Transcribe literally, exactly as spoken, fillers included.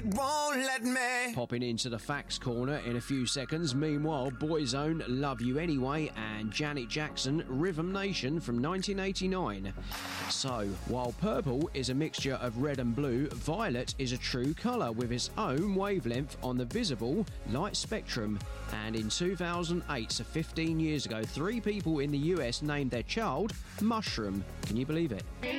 won't let me. Popping into the facts corner in a few seconds. Meanwhile, Boyzone, Love You Anyway, and Janet Jackson, Rhythm Nation from nineteen eighty-nine. So, while purple is a mixture of red and blue, violet is a true colour with its own wavelength on the visible light spectrum. And in two thousand eight, so fifteen years ago, three people in the U S named their child Mushroom. Can you believe it?